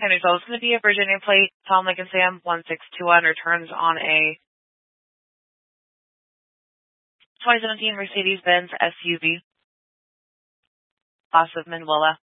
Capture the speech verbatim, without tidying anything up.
Henry twelve is going to be a Virginia plate. Tom, Lincoln, Sam, one six two one returns on a twenty seventeen Mercedes-Benz S U V. Class of Manuela.